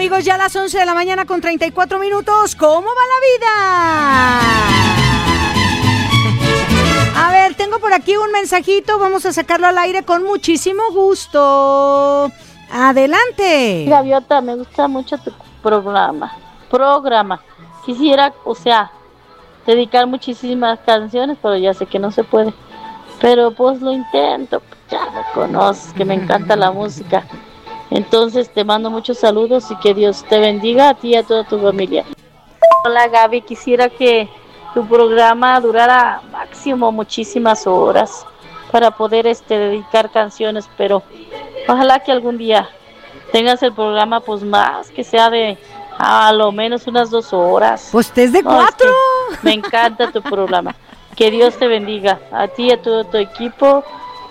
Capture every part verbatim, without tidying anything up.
amigos, ya a las once de la mañana con treinta y cuatro minutos. ¿Cómo va la vida? A ver, tengo por aquí un mensajito. Vamos a sacarlo al aire con muchísimo gusto. Adelante. Gaviota, me gusta mucho tu programa. Programa. Quisiera, o sea, dedicar muchísimas canciones, pero ya sé que no se puede. Pero pues lo intento. Ya me conoces, que me encanta la música. Entonces te mando muchos saludos y que Dios te bendiga a ti y a toda tu familia. Hola Gaby, quisiera que tu programa durara máximo muchísimas horas para poder este dedicar canciones, pero ojalá que algún día tengas el programa pues más, que sea de a lo menos unas dos horas. Pues es de no, cuatro. Es que me encanta tu programa. Que Dios te bendiga a ti y a todo tu equipo.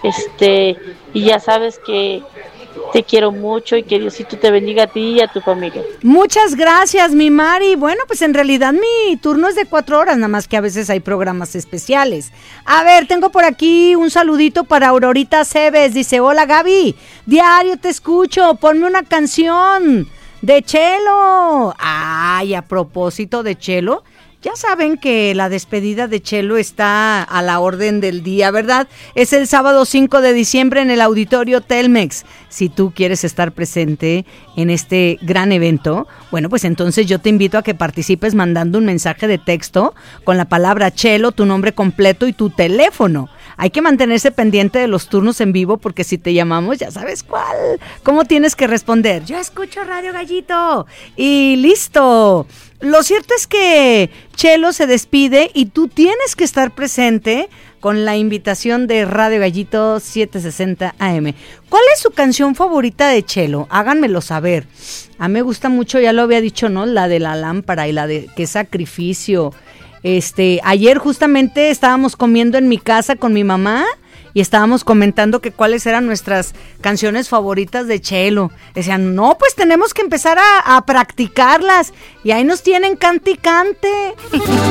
Este, y ya sabes que te quiero mucho y que Diosito te bendiga a ti y a tu familia. Muchas gracias, mi Mari. Bueno, pues en realidad mi turno es de cuatro horas, nada más que a veces hay programas especiales. A ver, tengo por aquí un saludito para Aurorita Cebes. Dice, hola Gaby, diario te escucho, ponme una canción de Chelo. Ay, a propósito de Chelo, ya saben que la despedida de Chelo está a la orden del día, ¿verdad? Es el sábado cinco de diciembre en el Auditorio Telmex. Si tú quieres estar presente en este gran evento, bueno, pues entonces yo te invito a que participes mandando un mensaje de texto con la palabra Chelo, tu nombre completo y tu teléfono. Hay que mantenerse pendiente de los turnos en vivo porque si te llamamos ya sabes cuál. ¿Cómo tienes que responder? Yo escucho Radio Gallito. Y listo. Lo cierto es que Chelo se despide y tú tienes que estar presente con la invitación de Radio Gallito setecientos sesenta A M. ¿Cuál es su canción favorita de Chelo? Háganmelo saber. A mí me gusta mucho, ya lo había dicho, ¿no? La de la lámpara y la de Qué sacrificio. Este, ayer justamente estábamos comiendo en mi casa con mi mamá y estábamos comentando que cuáles eran nuestras canciones favoritas de Chelo. Decían, no, pues tenemos que empezar a, a practicarlas. Y ahí nos tienen cante y cante.